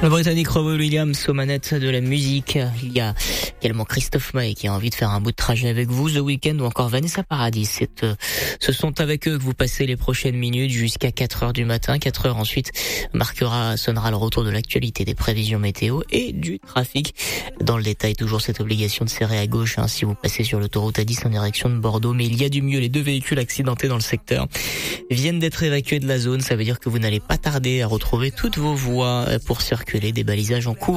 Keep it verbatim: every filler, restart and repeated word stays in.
Le Britannique Robbie Williams aux manettes de la musique. Il y a également Christophe Maé qui a envie de faire un bout de trajet avec vous, The Weeknd ou encore Vanessa Paradis. C'est, euh, ce sont avec eux que vous passez les prochaines minutes jusqu'à quatre heures du matin. quatre heures ensuite marquera, sonnera le retour de l'actualité, des prévisions météo et du trafic. Dans le détail, toujours cette obligation de serrer à gauche hein, si vous passez sur l'autoroute A dix en direction de Bordeaux. Mais il y a du mieux, les deux véhicules accidentés dans le secteur viennent d'être évacués de la zone. Ça veut dire que vous n'allez pas tarder à retrouver toutes vos voies pour circuler. Des balisages en cours.